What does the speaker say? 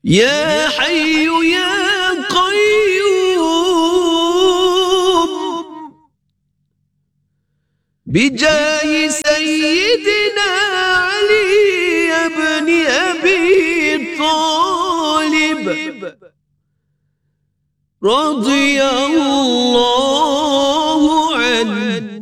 يا حي يا قيوم بجاه سيدنا علي بن أبي طالب رضي الله عنه